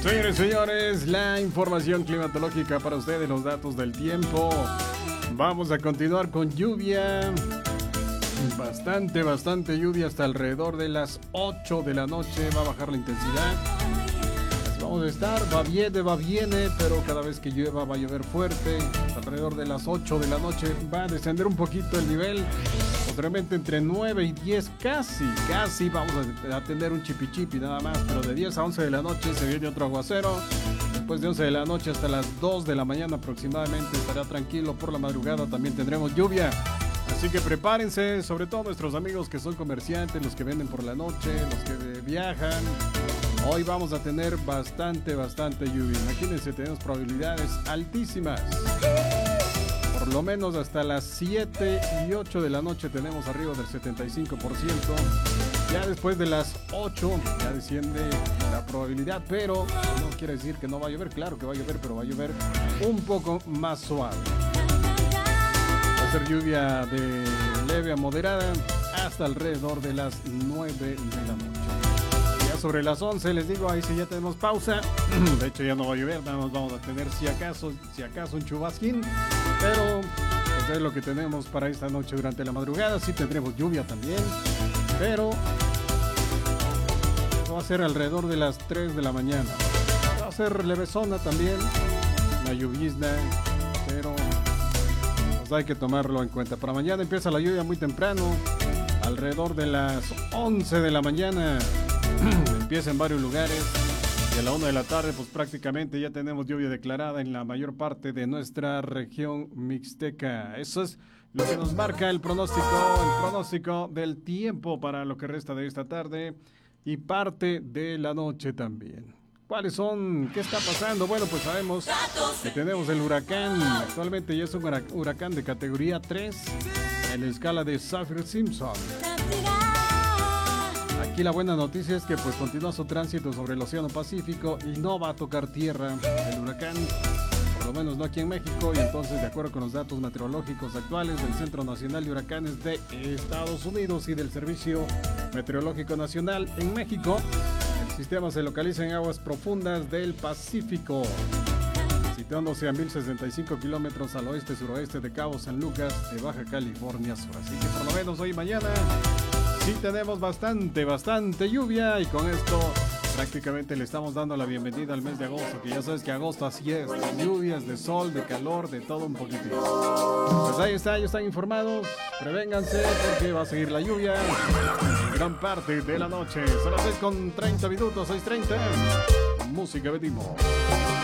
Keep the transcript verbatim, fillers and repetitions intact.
Señores y señores, la información climatológica para ustedes, los datos del tiempo. Vamos a continuar con lluvia. Bastante, bastante lluvia hasta alrededor de las ocho de la noche. Va a bajar la intensidad. Así vamos a estar, va viene, va viene, pero cada vez que llueva va a llover fuerte. Alrededor de las ocho de la noche va a descender un poquito el nivel. Posteriormente entre nueve y diez, casi, casi vamos a tener un chipichipi nada más. Pero de diez a once de la noche se viene otro aguacero. Después de once de la noche hasta las dos de la mañana aproximadamente estará tranquilo. Por la madrugada también tendremos lluvia. Así que prepárense, sobre todo nuestros amigos que son comerciantes, los que venden por la noche, los que viajan. Hoy vamos a tener bastante, bastante lluvia. Imagínense, tenemos probabilidades altísimas. Por lo menos hasta las siete y ocho de la noche tenemos arriba del setenta y cinco por ciento. Ya después de las ocho ya desciende la probabilidad, pero no quiere decir que no va a llover. Claro que va a llover, pero va a llover un poco más suave. Va a ser lluvia de leve a moderada hasta alrededor de las nueve de la noche. Ya sobre las once les digo, ahí sí ya tenemos pausa. De hecho ya no va a llover, nada más vamos a tener si acaso, si acaso un chubasquín. Pero pues es lo que tenemos para esta noche durante la madrugada. Sí tendremos lluvia también, pero va a ser alrededor de las tres de la mañana. Va a ser levesona también, una llovizna, pero pues hay que tomarlo en cuenta. Para mañana empieza la lluvia muy temprano, alrededor de las once de la mañana. Empieza en varios lugares. Y a la una de la tarde, pues prácticamente ya tenemos lluvia declarada en la mayor parte de nuestra región mixteca. Eso es lo que nos marca el pronóstico, el pronóstico del tiempo para lo que resta de esta tarde y parte de la noche también. ¿Cuáles son? ¿Qué está pasando? Bueno, pues sabemos que tenemos el huracán. Actualmente ya es un huracán de categoría tres en la escala de Saffir-Simpson. Aquí la buena noticia es que pues continúa su tránsito sobre el Océano Pacífico y no va a tocar tierra el huracán, por lo menos no aquí en México. Y entonces, de acuerdo con los datos meteorológicos actuales del Centro Nacional de Huracanes de Estados Unidos y del Servicio Meteorológico Nacional en México, el sistema se localiza en aguas profundas del Pacífico, situándose a mil sesenta y cinco kilómetros al oeste-suroeste de Cabo San Lucas de Baja California Sur. Así que por lo menos hoy y mañana sí tenemos bastante, bastante lluvia, y con esto prácticamente le estamos dando la bienvenida al mes de agosto, que ya sabes que agosto así es, de lluvias, de sol, de calor, de todo un poquitito. Pues ahí está, ya están informados, prevénganse porque va a seguir la lluvia gran parte de la noche. Son las seis con treinta minutos, seis treinta, música Betimo.